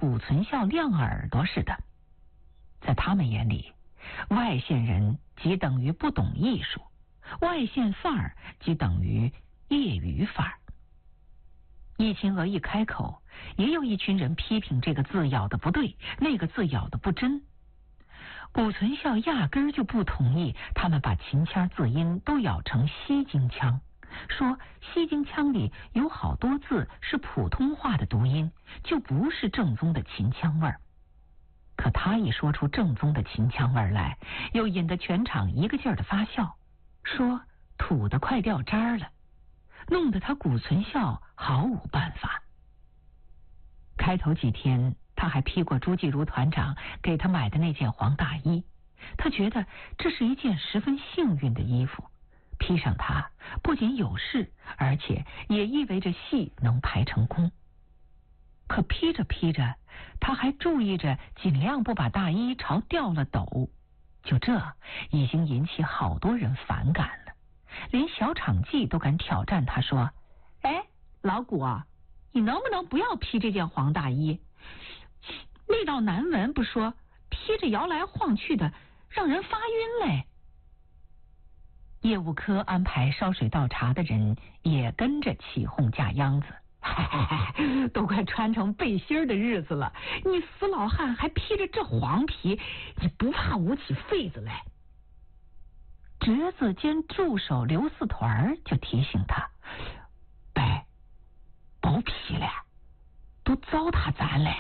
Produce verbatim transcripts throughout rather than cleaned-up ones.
古存孝亮耳朵似的。在他们眼里，外县人即等于不懂艺术，外县范儿即等于业余范儿。易秦娥一开口，也有一群人批评这个字咬得不对，那个字咬得不真。古存孝压根儿就不同意他们把秦腔字音都咬成西京腔，说西京腔里有好多字是普通话的读音，就不是正宗的秦腔味儿。可他一说出正宗的秦腔味儿来，又引得全场一个劲儿的发笑，说土得快掉渣了，弄得他古存孝毫无办法。开头几天他还披过朱继如团长给他买的那件黄大衣，他觉得这是一件十分幸运的衣服，披上它不仅有事，而且也意味着戏能排成功。可披着披着，他还注意着尽量不把大衣朝掉了抖，就这已经引起好多人反感了，连小场记都敢挑战他说：哎，老古啊，你能不能不要披这件黄大衣？味道难闻不说，披着摇来晃去的，让人发晕嘞。业务科安排烧水倒茶的人也跟着起哄架秧子，都快穿成背心的日子了，你死老汉还披着这黄皮，你不怕捂起痱子来？侄子兼助手刘四团就提醒他：别别披了，都糟蹋咱嘞。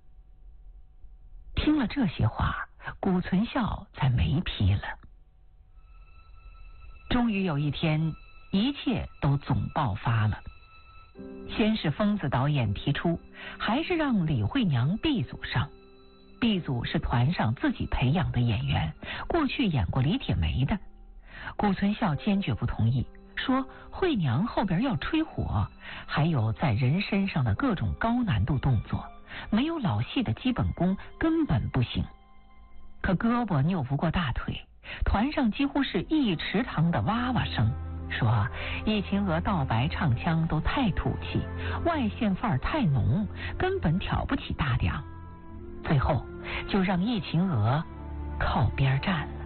听了这些话，古存孝才没批了。终于有一天，一切都总爆发了。先是疯子导演提出，还是让李慧娘 B 组上。B 组是团上自己培养的演员，过去演过李铁梅的。古存孝坚决不同意，说慧娘后边要吹火，还有在人身上的各种高难度动作，没有老戏的基本功根本不行。可胳膊扭不过大腿，团上几乎是一池塘的哇哇声，说易秦娥道白唱腔都太土气，外县范儿太浓，根本挑不起大梁。最后就让易秦娥靠边站了。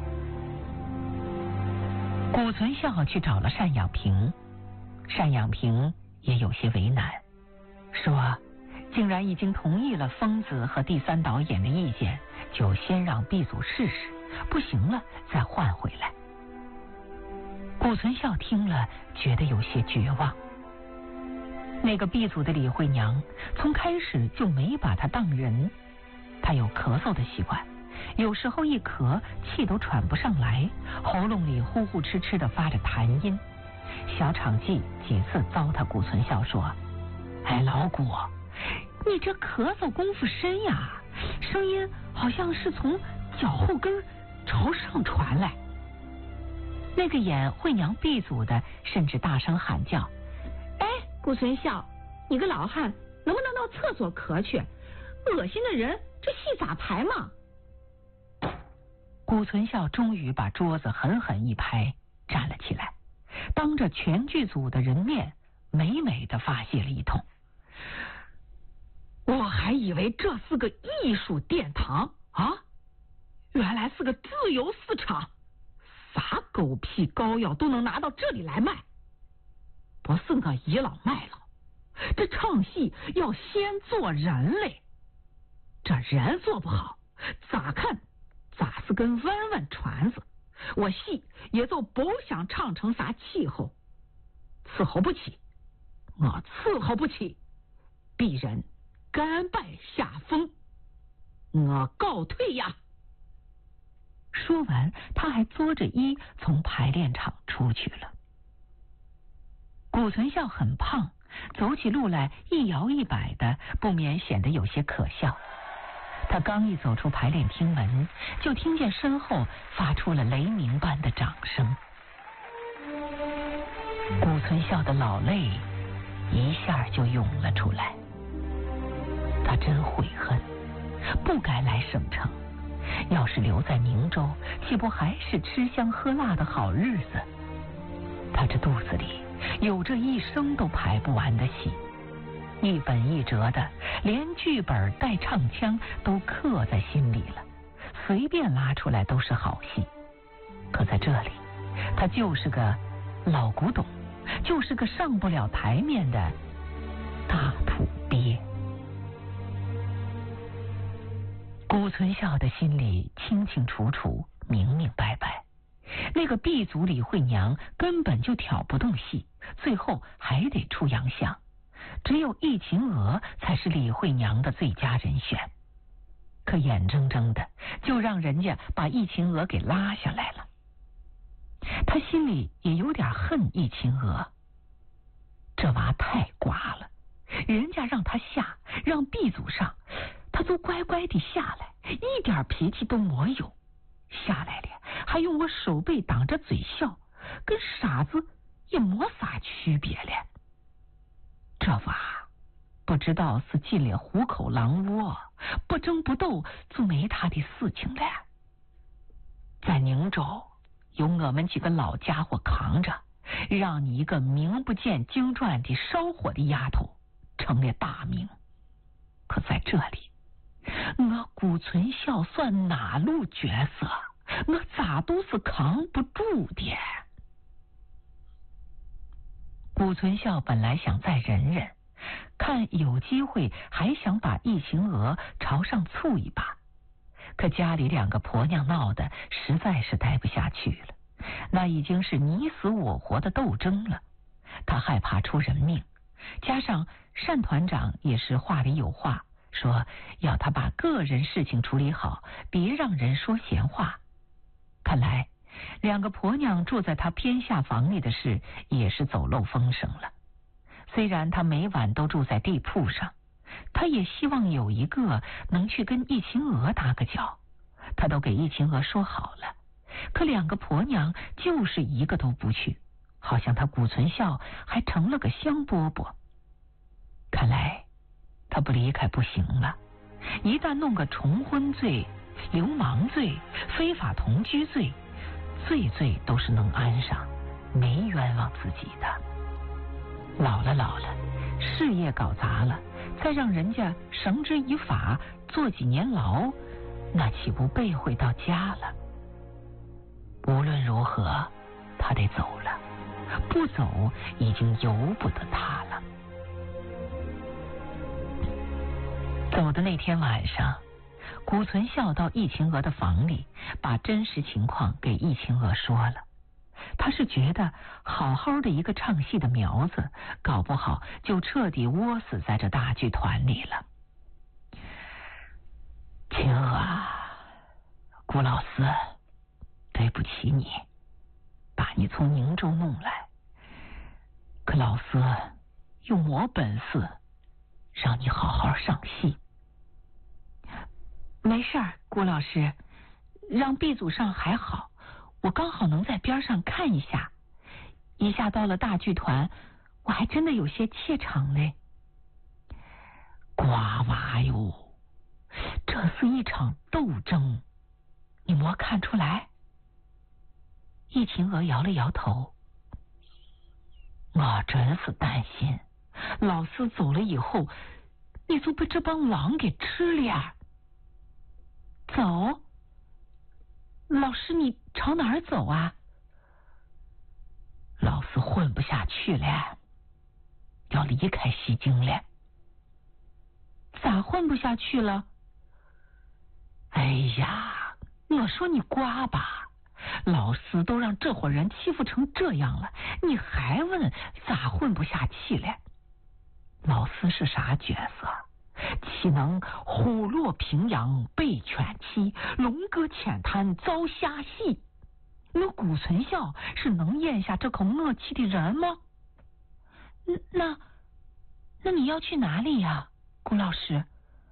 古存孝去找了单养平，单养平也有些为难，说竟然已经同意了疯子和第三导演的意见，就先让 B 组试试，不行了再换回来。古存孝听了觉得有些绝望。那个 B 组的李慧娘从开始就没把他当人，他有咳嗽的习惯，有时候一咳气都喘不上来，喉咙里呼呼哧哧的发着痰音。小场记几次糟蹋古存孝说：哎，老古，你这咳嗽功夫深呀，声音好像是从脚后跟朝上传来。那个演慧娘 B 组的甚至大声喊叫：哎，古存孝，你个老汉能不能到厕所咳去？恶心的人，这戏咋排嘛？古存孝终于把桌子狠狠一拍，站了起来，当着全剧组的人面美美的发泄了一通。我还以为这是个艺术殿堂啊，原来是个自由市场，啥狗屁膏药都能拿到这里来卖。不是我倚老卖老，这唱戏要先做人嘞，这人做不好，咋看咋是根弯弯船子，我戏也就不想唱成啥气候，伺候不起，我伺候不起，鄙人甘拜下风，我告退呀。说完，他还作着揖从排练场出去了。古存孝很胖，走起路来一摇一摆的，不免显得有些可笑。他刚一走出排练厅门，就听见身后发出了雷鸣般的掌声。古存孝的老泪一下就涌了出来，他真悔恨，不该来省城，要是留在明州，岂不还是吃香喝辣的好日子？他这肚子里有着一生都排不完的戏， 一本一折的，连剧本带唱腔都刻在心里了，随便拉出来都是好戏。可在这里，他就是个老古董，就是个上不了台面的大土鳖。顾存孝的心里清清楚楚，明明白白，那个B组李慧娘根本就挑不动戏，最后还得出洋相，只有易秦娥才是李慧娘的最佳人选。可眼睁睁的就让人家把易秦娥给拉下来了。他心里也有点恨易秦娥，这娃太瓜了，人家让他下，让 B 组上，他都乖乖地下来，一点脾气都没有。下来了还用我手背挡着嘴笑，跟傻子也没啥区别了。这娃不知道是进了虎口狼窝，不争不斗就没他的事情了。在宁州有我们几个老家伙扛着，让你一个名不见经传的烧火的丫头成了大名。可在这里，我顾存孝算哪路角色？我咋都是扛不住的。顾存孝本来想再忍忍，看有机会还想把易秦娥朝上促一把，可家里两个婆娘闹得实在是待不下去了，那已经是你死我活的斗争了。他害怕出人命，加上单团长也是话里有话，说要他把个人事情处理好，别让人说闲话。看来两个婆娘住在他偏下房里的事也是走漏风声了。虽然他每晚都住在地铺上，他也希望有一个能去跟易秦娥打个脚，他都给易秦娥说好了，可两个婆娘就是一个都不去，好像他顾存孝还成了个香饽饽。看来他不离开不行了，一旦弄个重婚罪、流氓罪、非法同居罪，罪罪都是能安上，没冤枉自己的。老了老了，事业搞砸了，再让人家绳之以法，坐几年牢，那岂不背回到家了？无论如何，他得走了，不走已经由不得他了。走的那天晚上，顾存孝到易秦娥的房里，把真实情况给易秦娥说了。他是觉得好好的一个唱戏的苗子，搞不好就彻底窝死在这大剧团里了。秦娥啊，顾老四对不起你，把你从宁州弄来，可老四用我本事让你好好上戏。没事儿，顾老师，让 B 组上还好，我刚好能在边上看一下，一下到了大剧团，我还真的有些怯场嘞。瓜娃哟，这是一场斗争，你没看出来？易秦娥摇了摇头，我真是担心老四走了以后，你就被这帮狼给吃了。走？老师，你朝哪儿走啊？老四混不下去了，要离开西京了。咋混不下去了？哎呀，我说你瓜吧，老四都让这伙人欺负成这样了，你还问咋混不下去了？老四是啥角色？岂能虎落平阳被犬欺，龙哥浅滩遭虾戏？那顾存孝是能咽下这口恶气的人吗？那那你要去哪里呀，顾老师？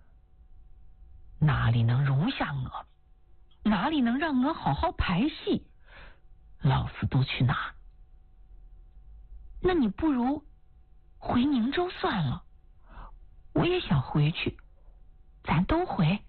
哪里能容下我？哪里能让我好好排戏？老四都去哪？那你不如回宁州算了，我也想回去，咱都回。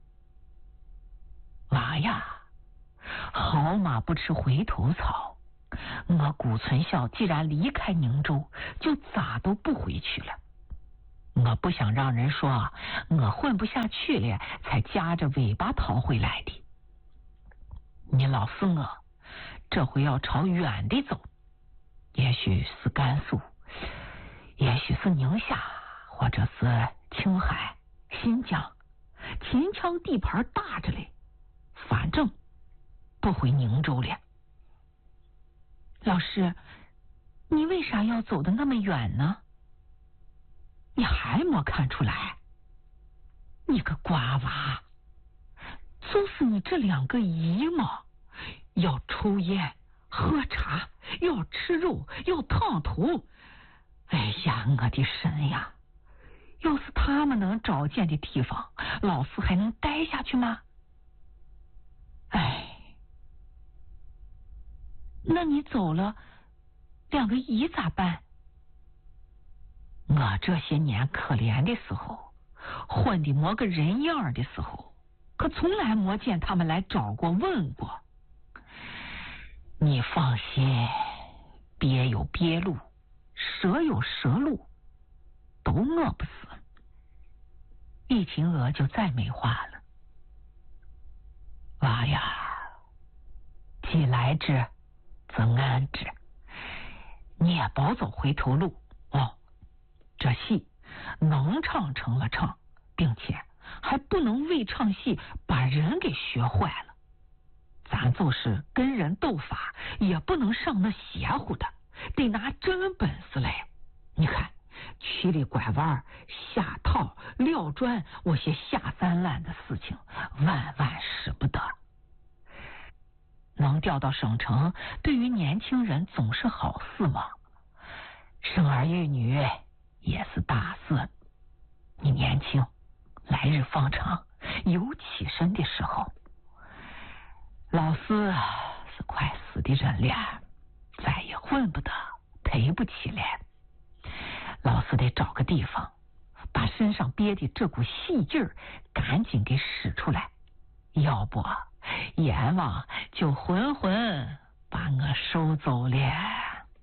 娃呀，好马不吃回头草，我顾存孝既然离开宁州，就咋都不回去了。 我不想让人说我混不下去了才夹着尾巴逃回来的。你老四我这回要朝远的走，也许是甘肃，也许是宁夏，或者是青海、新疆，秦腔地盘大着嘞，反正不回宁州了。老师，你为啥要走得那么远呢？你还没看出来？你个瓜娃，就是你这两个姨嘛，要抽烟、喝茶，要吃肉，要烫头。哎呀，我的神呀！要是他们能找见的地方，老四还能待下去吗？哎，那你走了，两个姨咋办？我这些年可怜的时候，混的没个人样的时候，可从来没见他们来找过问过。你放心，鳖有鳖路，蛇有蛇路，都饿不死。玉琴娥就再没话了。娃呀，既来之则安之，你也别走回头路哦。这戏能唱成了唱，并且还不能为唱戏把人给学坏了。咱就是跟人斗法，也不能上那邪乎的，得拿真本事来。你看，曲里拐弯、下套、撂砖，我些下三滥的事情，万万使不得。能调到省城，对于年轻人总是好事嘛。生儿育女也是大事。你年轻，来日方长，有起身的时候。老四是快死的人了，再也混不得，赔不起了。老四得找个地方，把身上憋的这股细劲儿赶紧给使出来，要不阎王就浑浑把我收走了。